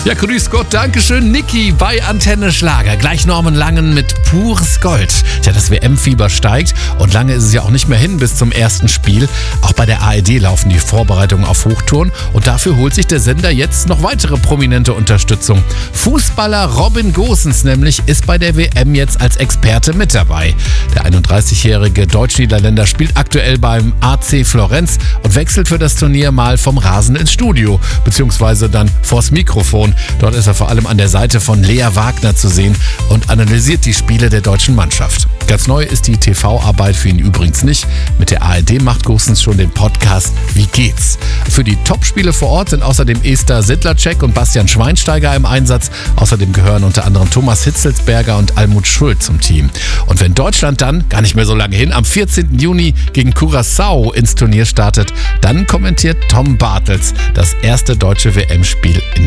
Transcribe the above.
Ja, grüß Gott, Dankeschön, Niki bei Antenne Schlager. Gleich Norman Langen mit Pures Gold. Tja, das WM-Fieber steigt und lange ist es ja auch nicht mehr hin bis zum ersten Spiel. Auch bei der ARD laufen die Vorbereitungen auf Hochtouren und dafür holt sich der Sender jetzt noch weitere prominente Unterstützung. Fußballer Robin Gosens nämlich ist bei der WM jetzt als Experte mit dabei. Der 31-jährige Deutsch-Niederländer spielt aktuell beim AC Florenz und wechselt für das Turnier mal vom Rasen ins Studio, beziehungsweise dann vors Mikrofon. Dort ist er vor allem an der Seite von Lea Wagner zu sehen und analysiert die Spiele der deutschen Mannschaft. Ganz neu ist die TV-Arbeit für ihn übrigens nicht. Mit der ARD macht Gosens schon den Podcast Wie geht's? Für die Top-Spiele vor Ort sind außerdem Esther Sittlerczek und Bastian Schweinsteiger im Einsatz. Außerdem gehören unter anderem Thomas Hitzelsberger und Almut Schuld zum Team. Und wenn Deutschland dann, gar nicht mehr so lange hin, am 14. Juni gegen Curaçao ins Turnier startet, dann kommentiert Tom Bartels das erste deutsche WM-Spiel in